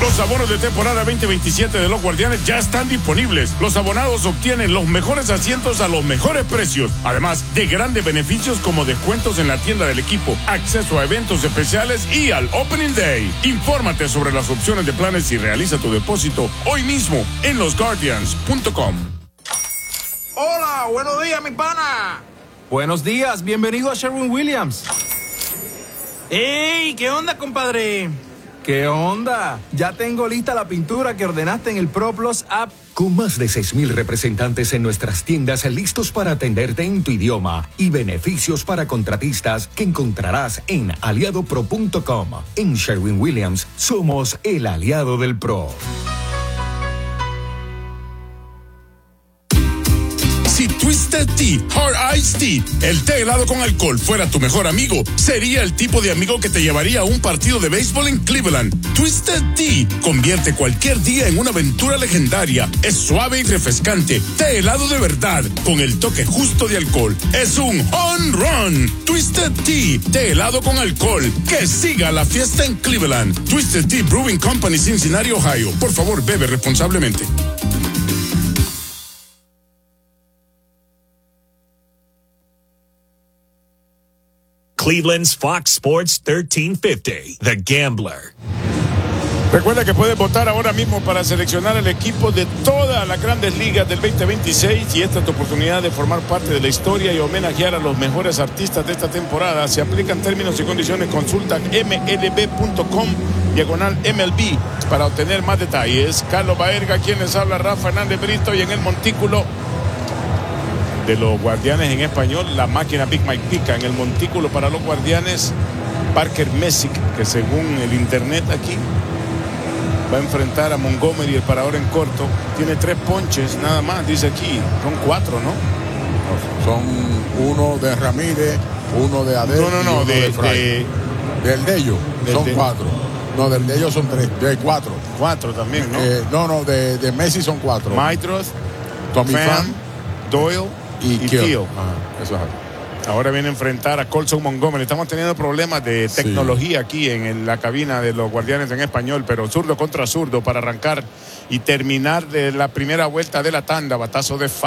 Los abonos de temporada 2027 de los Guardianes ya están disponibles. Los abonados obtienen los mejores asientos a los mejores precios, además de grandes beneficios como descuentos en la tienda del equipo, acceso a eventos especiales y al Opening Day. Infórmate sobre las opciones de planes y realiza tu depósito hoy mismo en losguardians.com. Hola, buenos días, mi pana. Buenos días, bienvenido a Sherwin-Williams. ¡Ey! ¿Qué onda, compadre? ¿Qué onda? Ya tengo lista la pintura que ordenaste en el ProPlus app. Con más de 6,000 representantes en nuestras tiendas listos para atenderte en tu idioma y beneficios para contratistas que encontrarás en aliadopro.com. En Sherwin-Williams somos el aliado del pro. Si Twisted Tea Hard Iced Tea, el té helado con alcohol, fuera tu mejor amigo, sería el tipo de amigo que te llevaría a un partido de béisbol en Cleveland. Twisted Tea convierte cualquier día en una aventura legendaria. Es suave y refrescante. Té helado de verdad, con el toque justo de alcohol. Es un home run. Twisted Tea, té helado con alcohol. Que siga la fiesta en Cleveland. Twisted Tea Brewing Company, Cincinnati, Ohio. Por favor, bebe responsablemente. Cleveland's Fox Sports 1350, The Gambler. Recuerda que puedes votar ahora mismo para seleccionar el equipo de todas las grandes ligas del 2026 y esta es tu oportunidad de formar parte de la historia y homenajear a los mejores artistas de esta temporada. Se aplican términos y condiciones. Consulta mlb.com/MLB para obtener más detalles. Carlos Baerga, quien les habla, Rafa Hernández Brito, y en el montículo de los Guardianes en español, la máquina Big Mike Pica. En el montículo para los Guardianes, Parker Messick, que según el internet aquí va a enfrentar a Montgomery, el parador en corto. Tiene 3 ponches nada más, dice aquí. Son 4, ¿no? Son uno de Ramírez, uno de Adel. No, del de ellos son 4. No, del de ellos son 3, de 4. 4 también, ¿no? De Messi son 4. Maitros, Tommy Pham, Doyle y Keel. Eso es así. Ahora viene a enfrentar a Colson Montgomery. Estamos teniendo problemas de tecnología aquí en la cabina de los Guardianes en español, pero zurdo contra zurdo para arrancar y terminar de la primera vuelta de la tanda. Batazo de